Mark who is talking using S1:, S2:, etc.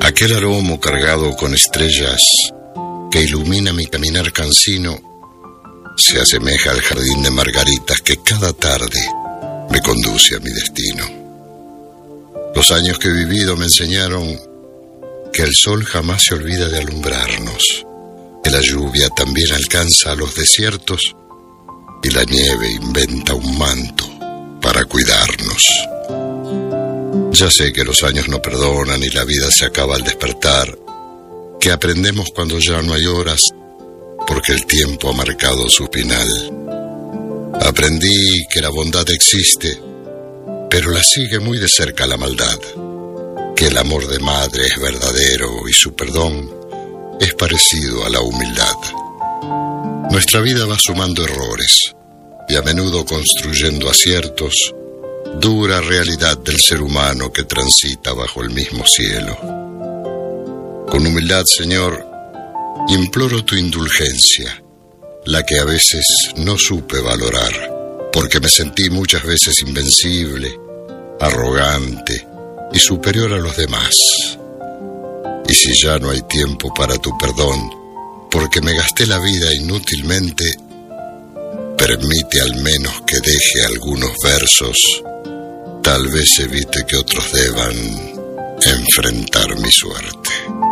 S1: Aquel aromo cargado con estrellas que ilumina mi caminar cansino se asemeja al jardín de margaritas que cada tarde me conduce a mi destino. Los años que he vivido me enseñaron que el sol jamás se olvida de alumbrarnos, que la lluvia también alcanza a los desiertos y la nieve inventa un manto para cuidarnos. Ya sé que los años no perdonan y la vida se acaba al despertar, que aprendemos cuando ya no hay horas, porque el tiempo ha marcado su final. Aprendí que la bondad existe, pero la sigue muy de cerca la maldad, que el amor de madre es verdadero y su perdón es parecido a la humildad. Nuestra vida va sumando errores y a menudo construyendo aciertos, dura realidad del ser humano que transita bajo el mismo cielo. Con humildad, Señor, imploro tu indulgencia, la que a veces no supe valorar, porque me sentí muchas veces invencible, arrogante y superior a los demás. Y si ya no hay tiempo para tu perdón, porque me gasté la vida inútilmente, permite al menos que deje algunos versos, tal vez evite que otros deban enfrentar mi suerte.